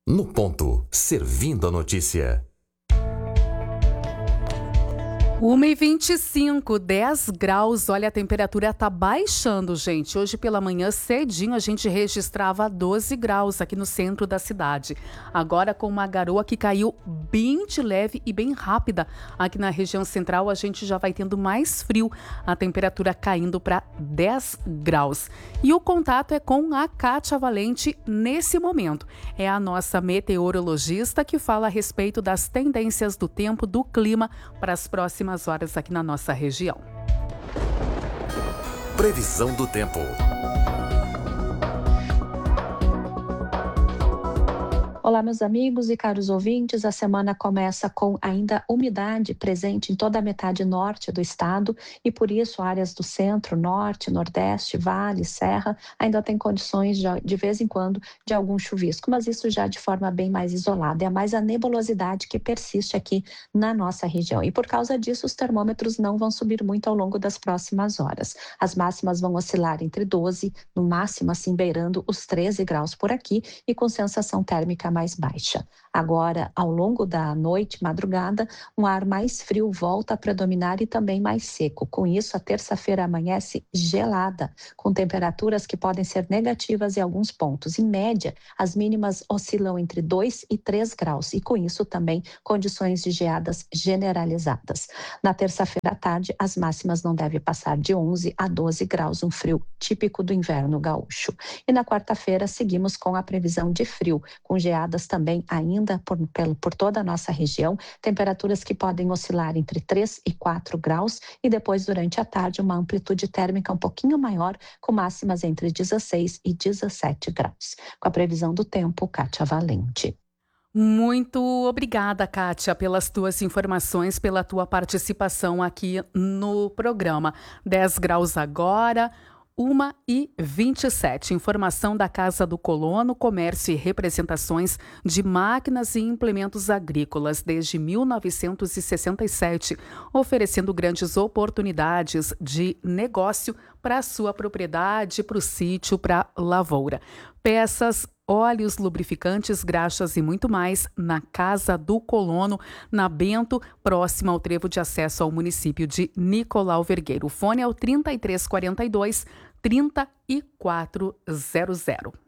No ponto, servindo a notícia. 1h25, 10 graus, olha, a temperatura tá baixando, gente. Hoje pela manhã, cedinho, a gente registrava 12 graus aqui no centro da cidade. Agora, com uma garoa que caiu bem de leve e bem rápida aqui na região central, a gente já vai tendo mais frio, a temperatura caindo para 10 graus. E o contato é com a Kátia Valente nesse momento. É a nossa meteorologista que fala a respeito das tendências do tempo, do clima para as próximas horas aqui na nossa região. Previsão do tempo. Olá, meus amigos e caros ouvintes. A semana começa com ainda umidade presente em toda a metade norte do estado e, por isso, áreas do centro, norte, nordeste, vale, serra, ainda tem condições de vez em quando de algum chuvisco, mas isso já de forma bem mais isolada. É mais a nebulosidade que persiste aqui na nossa região e, por causa disso, os termômetros não vão subir muito ao longo das próximas horas. As máximas vão oscilar entre 12, no máximo assim beirando os 13 graus por aqui e com sensação térmica mais baixa. Agora, ao longo da noite, madrugada, um ar mais frio volta a predominar e também mais seco. Com isso, a terça-feira amanhece gelada, com temperaturas que podem ser negativas em alguns pontos. Em média, as mínimas oscilam entre 2 e 3 graus e, com isso, também condições de geadas generalizadas. Na terça-feira à tarde, as máximas não devem passar de 11 a 12 graus, um frio típico do inverno gaúcho. E na quarta-feira, seguimos com a previsão de frio, com geadas também ainda por toda a nossa região, temperaturas que podem oscilar entre 3 e 4 graus e depois, durante a tarde, uma amplitude térmica um pouquinho maior, com máximas entre 16 e 17 graus. Com a previsão do tempo, Kátia Valente. Muito obrigada, Kátia, pelas tuas informações, pela tua participação aqui no programa. 10 graus agora. 1h27, informação da Casa do Colono, comércio e representações de máquinas e implementos agrícolas desde 1967, oferecendo grandes oportunidades de negócio para a sua propriedade, para o sítio, para a lavoura. Peças, óleos, lubrificantes, graxas e muito mais na Casa do Colono, na Bento, próxima ao trevo de acesso ao município de Nicolau Vergueiro. O fone é o 3342 3400.